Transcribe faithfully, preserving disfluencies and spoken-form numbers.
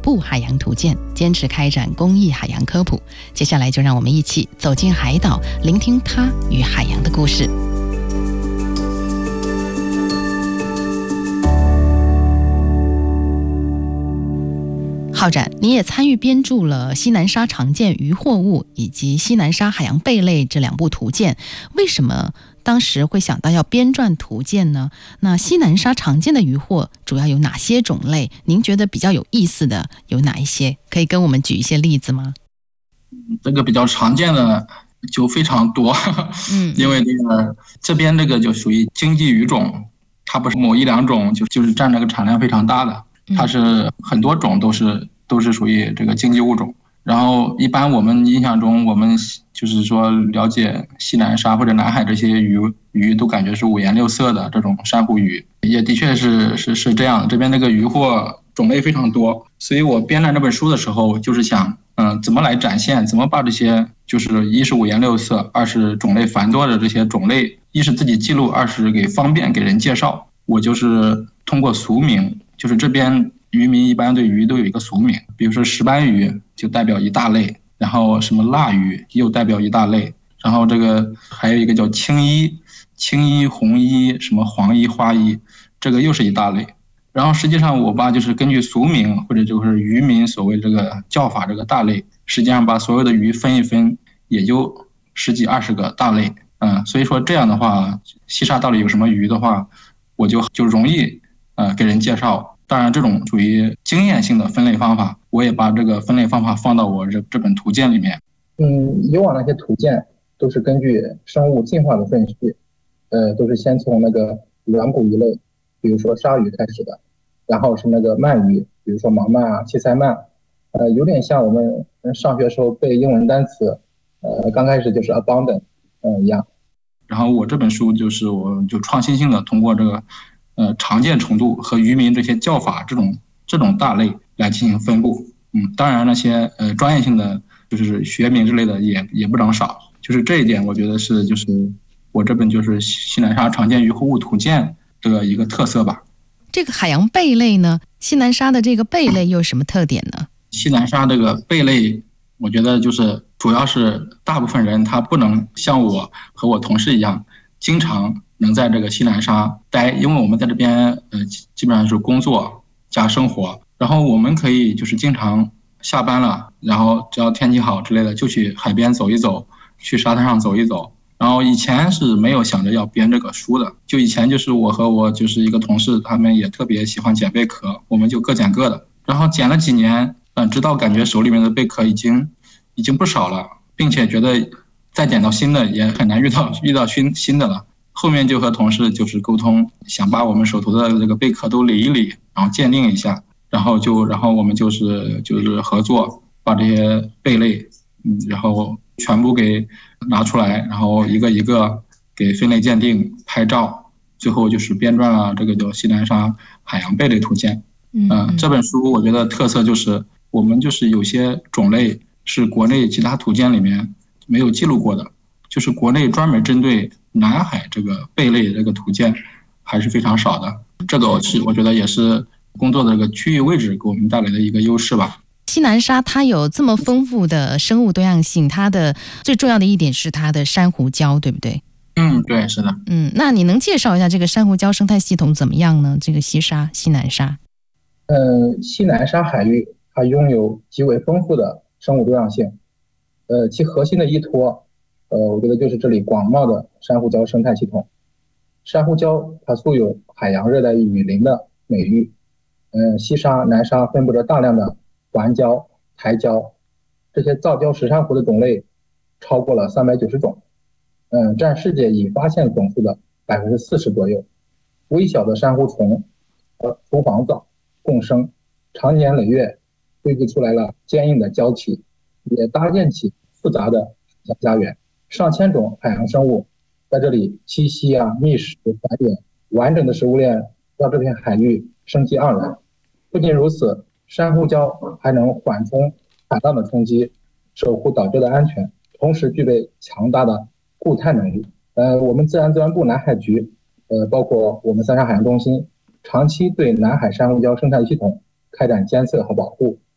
部海洋图鉴，坚持开展公益海洋科普。接下来就让我们一起走进海岛，聆听它与海洋的故事。浩展，你也参与编著了西南沙常见渔获物以及西南沙海洋贝类这两部图鉴，为什么当时会想到要编撰图鉴呢？那西南沙常见的渔获主要有哪些种类？您觉得比较有意思的有哪一些？可以跟我们举一些例子吗？ 这个比较常见的就非常多，嗯，因为这个这边这个就属于经济鱼种，它不是某一两种就就是占这个产量非常大的。它是很多种都是都是属于这个经济物种，然后一般我们印象中，我们就是说了解西南沙或者南海这些鱼鱼都感觉是五颜六色的这种珊瑚鱼，也的确是是是这样的。这边这个鱼货种类非常多，所以我编撰这本书的时候，就是想，嗯、呃，怎么来展现，怎么把这些就是一是五颜六色，二是种类繁多的这些种类，一是自己记录，二是给方便给人介绍。我就是通过俗名。就是这边渔民一般对鱼都有一个俗名，比如说石斑鱼就代表一大类，然后什么腊鱼又代表一大类，然后这个还有一个叫青衣、青衣、红衣、什么黄衣、花衣，这个又是一大类。然后实际上我吧就是根据俗名或者就是渔民所谓这个叫法这个大类，实际上把所有的鱼分一分，也就十几二十个大类，嗯，所以说这样的话，西沙到底有什么鱼的话，我就就容易。呃，给人介绍，当然这种属于经验性的分类方法，我也把这个分类方法放到我这这本图鉴里面。 嗯，以往那些图鉴都是根据生物进化的顺序，呃，都是先从那个软骨鱼类，比如说鲨鱼开始的，然后是那个鳗鱼，比如说盲鳗啊、七鳃鳗，呃，有点像我们上学时候背英文单词，呃，刚开始就是 abundant， 嗯、呃、一样。 然后我这本书就是我就创新性的通过这个。呃，常见程度和渔民这些叫法这种这种大类来进行分布，嗯，当然那些呃专业性的就是学名之类的也也不能少，就是这一点我觉得是就是我这本就是西南沙常见渔获物图鉴的一个特色吧。 这个海洋贝类呢，西南沙的这个贝类又有什么特点呢？ 西南沙这个贝类，我觉得就是主要是大部分人他不能像我和我同事一样经常。能在这个西南沙待，因为我们在这边呃基本上是工作加生活，然后我们可以就是经常下班了，然后只要天气好之类的，就去海边走一走，去沙滩上走一走。然后以前是没有想着要编这个书的，就以前就是我和我就是一个同事，他们也特别喜欢捡贝壳，我们就各捡各的。然后捡了几年，嗯，直到感觉手里面的贝壳已经已经不少了，并且觉得再捡到新的也很难遇到遇到新新的了。后面就和同事就是沟通，想把我们手头的这个贝壳都理一理，然后鉴定一下，然后就然后我们就是就是合作，把这些贝类，嗯，然后全部给拿出来，然后一个一个给分类鉴定、拍照，最后就是编撰了这个叫《西南沙海洋贝类图鉴》。嗯、呃，这本书我觉得特色就是我们就是有些种类是国内其他图鉴里面没有记录过的，就是国内专门针对南海这个贝类这个图鉴还是非常少的，这个是我觉得也是工作的这个区域位置给我们带来的一个优势吧。 西南沙它有这么丰富的生物多样性，它的最重要的一点是它的珊瑚礁，对不对？ 嗯，对，是的。 嗯，那你能介绍一下这个珊瑚礁生态系统怎么样呢？这个西沙、西南沙。 嗯，西南沙海域它拥有极为丰富的生物多样性，呃，其核心的依托。呃，我觉得就是这里广袤的珊瑚礁生态系统。珊瑚礁它素有海洋热带雨林的美誉，嗯，西沙、南沙分布着大量的环礁、台礁，这些造礁石珊瑚的种类超过了三百九十种，嗯，占世界已发现总数的百分之四十左右。微小的珊瑚虫和厨房藻共生，长年累月堆积出来了坚硬的礁体，也搭建起复杂的小家园。上千种海洋生物在这里栖息啊、觅食、繁衍，完整的食物链让这片海域生机盎然。不仅如此，珊瑚礁还能缓冲海浪的冲击，守护岛礁的安全，同时具备强大的固态能力。呃，我们自然资源部南海局，呃，包括我们三沙海洋中心，长期对南海珊瑚礁生态系统开展监测和保护，